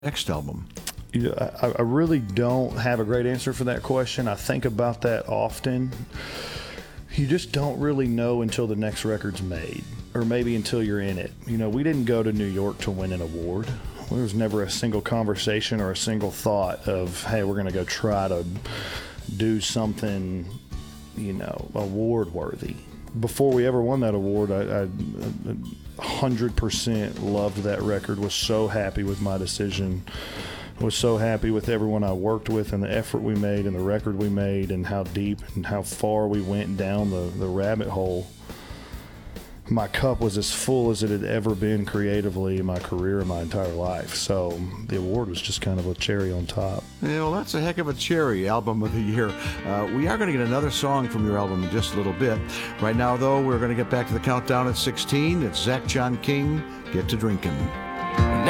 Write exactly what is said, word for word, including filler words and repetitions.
next album? You know, I, I really don't have a great answer for that question. I think about that often. You just don't really know until the next record's made, or maybe until you're in it. You know, we didn't go to New York to win an award. There was never a single conversation or a single thought of, hey, we're going to go try to do something, you know, award worthy. Before we ever won that award, I, I one hundred percent loved that record, was so happy with my decision, was so happy with everyone I worked with and the effort we made and the record we made and how deep and how far we went down the, the rabbit hole. My cup was as full as it had ever been creatively in my career and my entire life. So the award was just kind of a cherry on top. Yeah, well, that's a heck of a cherry, album of the year. Uh, we are going to get another song from your album in just a little bit. Right now, though, we're going to get back to the countdown at sixteen. It's Zach John King, Get to Drinking.